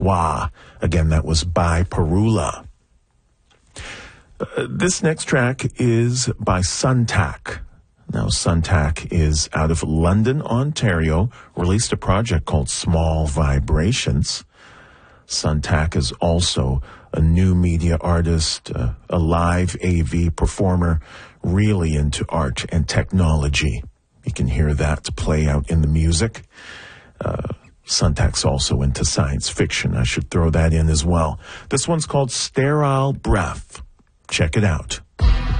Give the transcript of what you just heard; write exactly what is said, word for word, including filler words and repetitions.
Wah. Again, that was by Parula. Uh, this next track is by Suntac. Now, Suntac is out of London, Ontario, released a project called Small Vibrations. Suntac is also a new media artist, uh, a live A V performer, really into art and technology. You can hear that play out in the music. Uh, Suntac's also into science fiction. I should throw that in as well. This one's called Sterile Breath. Check it out.